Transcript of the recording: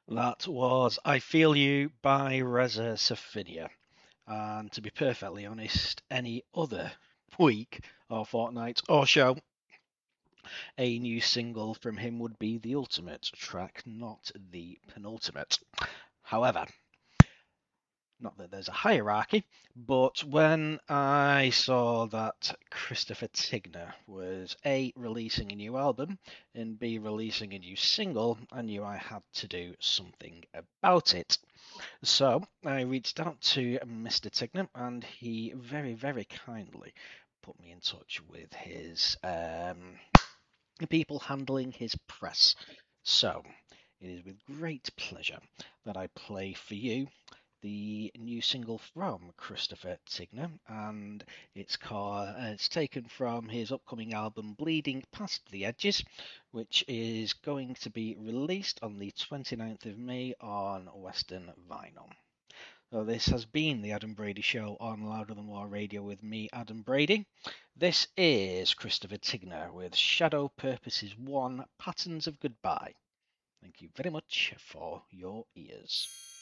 That was I Feel You by Reza Safinia. And to be perfectly honest, any other week or fortnight or show, a new single from him would be the ultimate track, not the penultimate. However, not that there's a hierarchy, but when I saw that Christopher Tigner was A, releasing a new album, and B, releasing a new single, I knew I had to do something about it. So I reached out to Mr. Tigner, and he very, very kindly put me in touch with his people handling his press. So it is with great pleasure that I play for you the new single from Christopher Tigner, and it's taken from his upcoming album Bleeding Past the Edges, which is going to be released on the 29th of May on Western Vinyl. So this has been the Adam Brady Show on Louder Than War Radio with me, Adam Brady. This is Christopher Tigner with Shadow Purposes 1 Patterns of Goodbye. Thank you very much for your ears.